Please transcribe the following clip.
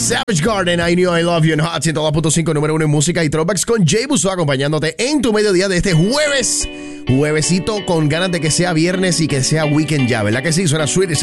Savage Garden, I Knew I Love You en Hot 102.5, número 1 en música y throwbacks con Jay Busso acompañándote en tu mediodía de este juevesito con ganas de que sea viernes y que sea weekend ya, ¿verdad que sí? Suena Sweet